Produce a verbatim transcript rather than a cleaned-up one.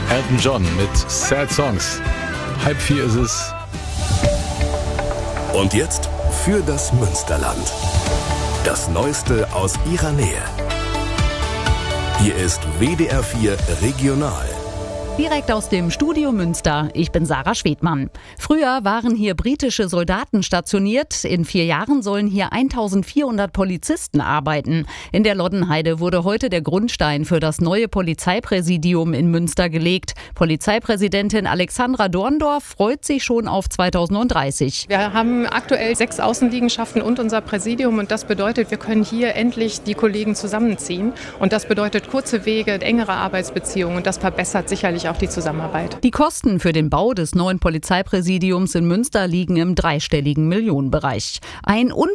Elton John mit Sad Songs. Halb vier ist es. Und jetzt für das Münsterland. Das Neueste aus ihrer Nähe. Hier ist W D R vier Regional. Direkt aus dem Studio Münster. Ich bin Sarah Schwedmann. Früher waren hier britische Soldaten stationiert. In vier Jahren sollen hier eintausendvierhundert Polizisten arbeiten. In der Loddenheide wurde heute der Grundstein für das neue Polizeipräsidium in Münster gelegt. Polizeipräsidentin Alexandra Dorndorf freut sich schon auf zweitausenddreißig. Wir haben aktuell sechs Außenliegenschaften und unser Präsidium. Und das bedeutet, wir können hier endlich die Kollegen zusammenziehen. Und das bedeutet kurze Wege, engere Arbeitsbeziehungen. Und das verbessert sicherlich auch die Zusammenarbeit. Die Kosten für den Bau des neuen Polizeipräsidiums in Münster liegen im dreistelligen Millionenbereich. Ein